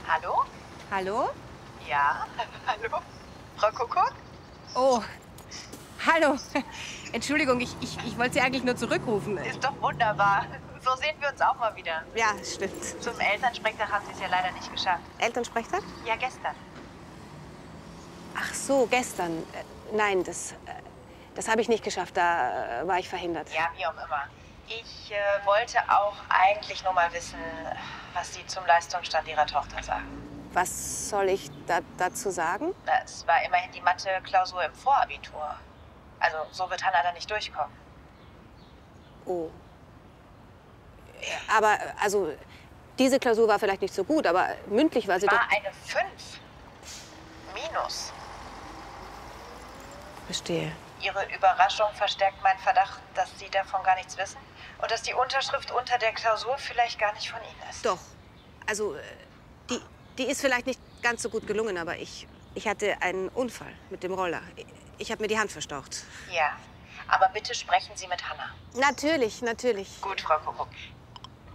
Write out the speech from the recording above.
Hallo? Hallo? Ja, hallo? Frau Kuckuck? Oh, hallo. Entschuldigung, ich wollte Sie eigentlich nur zurückrufen. Ist doch wunderbar. So sehen wir uns auch mal wieder. Ja, stimmt. Zum Elternsprechtag haben Sie es ja leider nicht geschafft. Elternsprechtag? Ja, gestern. Ach so, gestern. Nein, das habe ich nicht geschafft. Da war ich verhindert. Ja, wie auch immer. Ich wollte auch eigentlich nur mal wissen, was Sie zum Leistungsstand Ihrer Tochter sagen. Was soll ich dazu sagen? Na, es war immerhin die Mathe-Klausur im Vorabitur. Also so wird Hannah da nicht durchkommen. Oh. Aber, also, diese Klausur war vielleicht nicht so gut, aber mündlich war sie doch... War eine 5. Minus. Verstehe. Ihre Überraschung verstärkt meinen Verdacht, dass Sie davon gar nichts wissen und dass die Unterschrift unter der Klausur vielleicht gar nicht von Ihnen ist. Doch. Also, die ist vielleicht nicht ganz so gut gelungen, aber ich hatte einen Unfall mit dem Roller. Ich habe mir die Hand verstaucht. Ja, aber bitte sprechen Sie mit Hannah. Natürlich, natürlich. Gut, Frau Kuckuck.